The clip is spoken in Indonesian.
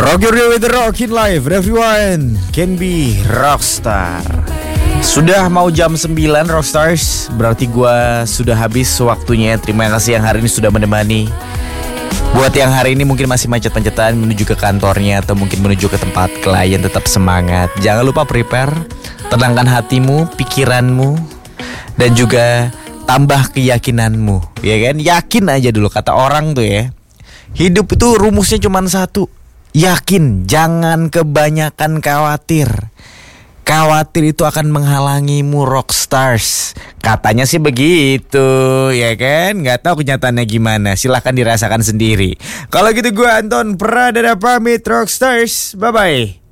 Rock your day with the Rockin' Life. Everyone can be rockstar. Sudah mau jam 9 Rockstars. Berarti gue sudah habis waktunya. Terima kasih yang hari ini sudah menemani. Buat yang hari ini mungkin masih macet-macetan menuju ke kantornya atau mungkin menuju ke tempat klien, tetap semangat. Jangan lupa prepare. Tenangkan hatimu, pikiranmu, dan juga tambah keyakinanmu. Ya kan? Yakin aja dulu, kata orang tuh ya. Hidup itu rumusnya cuma satu. Yakin, jangan kebanyakan khawatir. Khawatir itu akan menghalangimu Rockstars. Katanya sih begitu, ya kan? Gak tahu kenyataannya gimana. Silahkan dirasakan sendiri. Kalau gitu gue Anton Pradana pamit Rockstars. Bye-bye.